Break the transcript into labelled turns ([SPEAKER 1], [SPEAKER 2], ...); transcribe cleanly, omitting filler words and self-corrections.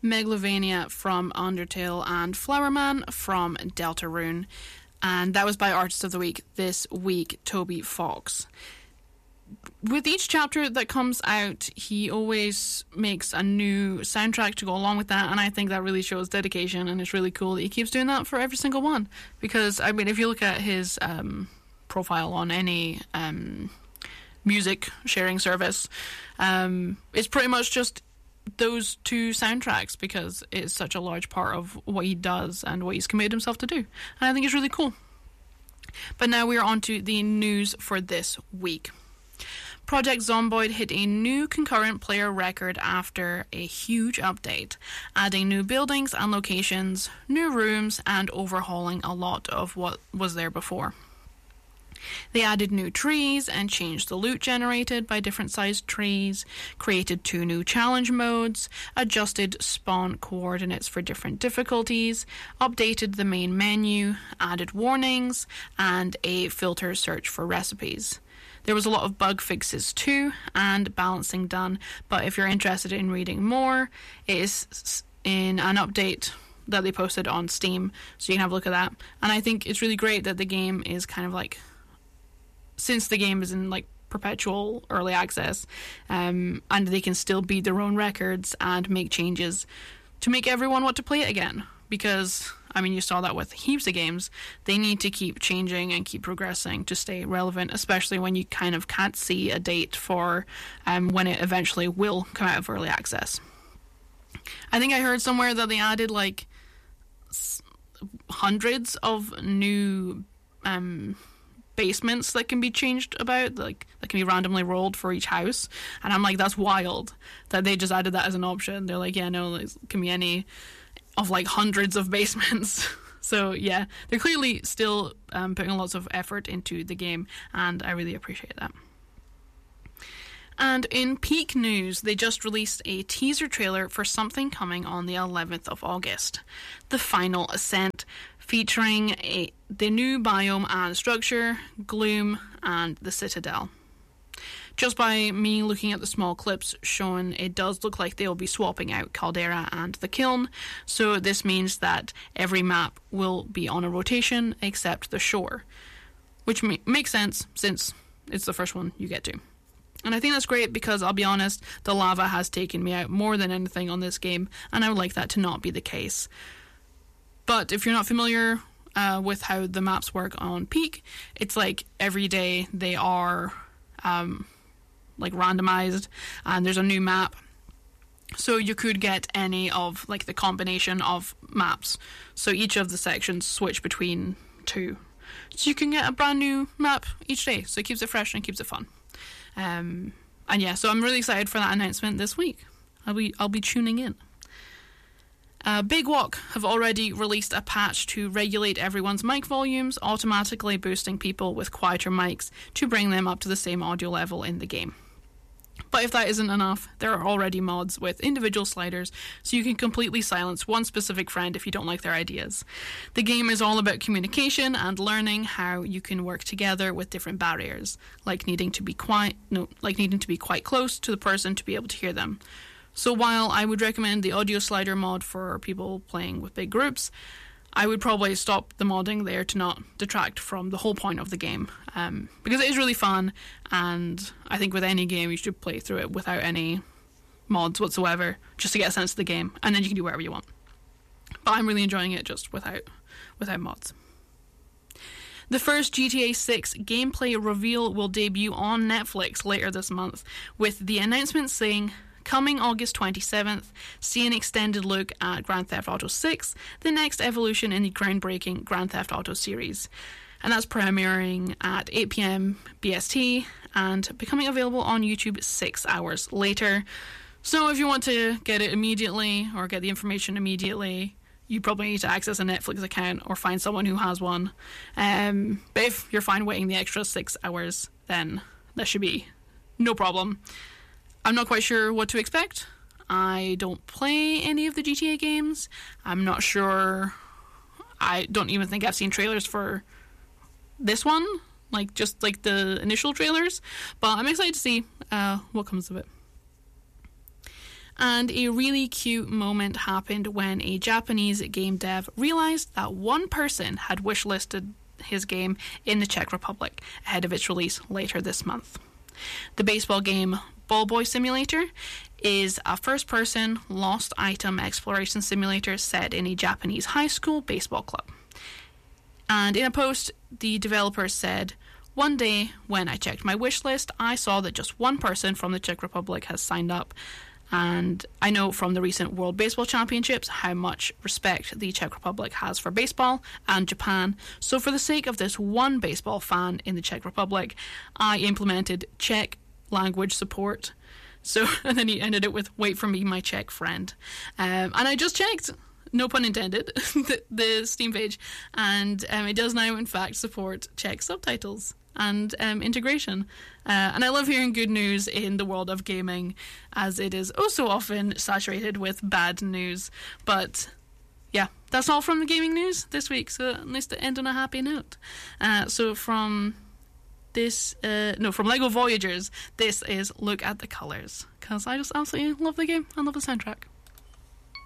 [SPEAKER 1] Megalovania from Undertale, and Flowerman from Deltarune. And that was by Artist of the Week this week, Toby Fox. With each chapter that comes out, he always makes a new soundtrack to go along with that, and I think that really shows dedication, and it's really cool that he keeps doing that for every single one. Because, I mean, if you look at his profile on any music sharing service, it's pretty much just those two soundtracks, because it's such a large part of what he does and what he's committed himself to do. And I think it's really cool. But now we're on to the news for this week. Project Zomboid hit a new concurrent player record after a huge update, adding new buildings and locations, new rooms, and overhauling a lot of what was there before. They added new trees and changed the loot generated by different sized trees, created 2 new challenge modes, adjusted spawn coordinates for different difficulties, updated the main menu, added warnings, and a filter search for recipes. There was a lot of bug fixes too, and balancing done, but if you're interested in reading more, it is in an update that they posted on Steam, so you can have a look at that. And I think it's really great that the game is kind of like, since the game is in like perpetual early access, and they can still beat their own records and make changes to make everyone want to play it again. Because, I mean, you saw that with heaps of games. They need to keep changing and keep progressing to stay relevant, especially when you kind of can't see a date for when it eventually will come out of early access. I think I heard somewhere that they added like hundreds of new basements that can be changed about, like that can be randomly rolled for each house. And I'm like, that's wild that they just added that as an option. They're like, yeah, no, it can be any of like hundreds of basements. So yeah, they're clearly still putting lots of effort into the game, and I really appreciate that. And in peak news, they just released a teaser trailer for something coming on the 11th of August, The Final Ascent, featuring the new biome and structure, Gloom, and the Citadel. Just by me looking at the small clips shown, it does look like they'll be swapping out Caldera and the Kiln, so this means that every map will be on a rotation except the shore, which makes sense since it's the first one you get to. And I think that's great because, I'll be honest, the lava has taken me out more than anything on this game, and I would like that to not be the case. But if you're not familiar with how the maps work on Peak, it's like every day they are like randomized, and there's a new map, so you could get any of like the combination of maps, so each of the sections switch between 2, so you can get a brand new map each day, so it keeps it fresh and keeps it fun. And yeah, so I'm really excited for that announcement this week. I'll be tuning in. Big Walk have already released a patch to regulate everyone's mic volumes, automatically boosting people with quieter mics to bring them up to the same audio level in the game. But if that isn't enough, there are already mods with individual sliders, so you can completely silence one specific friend if you don't like their ideas. The game is all about communication and learning how you can work together with different barriers, like needing to be quite close to the person to be able to hear them. So while I would recommend the audio slider mod for people playing with big groups, I would probably stop the modding there to not detract from the whole point of the game, because it is really fun, and I think with any game you should play through it without any mods whatsoever, just to get a sense of the game, and then you can do whatever you want. But I'm really enjoying it just without mods. The first GTA 6 gameplay reveal will debut on Netflix later this month, with the announcement saying, coming August 27th, see an extended look at Grand Theft Auto 6, the next evolution in the groundbreaking Grand Theft Auto series. And that's premiering at 8 PM BST and becoming available on YouTube 6 hours later. So if you want to get it immediately or get the information immediately, you probably need to access a Netflix account or find someone who has one. But if you're fine waiting the extra 6 hours, then that should be no problem. I'm not quite sure what to expect. I don't play any of the GTA games. I'm not sure. I don't even think I've seen trailers for this one, like just like the initial trailers. But I'm excited to see what comes of it. And a really cute moment happened when a Japanese game dev realised that one person had wishlisted his game in the Czech Republic ahead of its release later this month. The baseball game Ball Boy Simulator is a first-person lost item exploration simulator set in a Japanese high school baseball club. And in a post, the developer said, "One day, when I checked my wish list, I saw that just one person from the Czech Republic has signed up. And I know from the recent World Baseball Championships how much respect the Czech Republic has for baseball and Japan. So for the sake of this one baseball fan in the Czech Republic, I implemented Czech language support." So, and then he ended it with, "Wait for me, my Czech friend." And I just checked, no pun intended, the Steam page, and it does now in fact support Czech subtitles and integration. And I love hearing good news in the world of gaming, as it is oh so often saturated with bad news. But yeah, that's all from the gaming news this week, so nice to end on a happy note. So from LEGO Voyagers, this is Look at the Colours, because I just absolutely love the game. I love the soundtrack.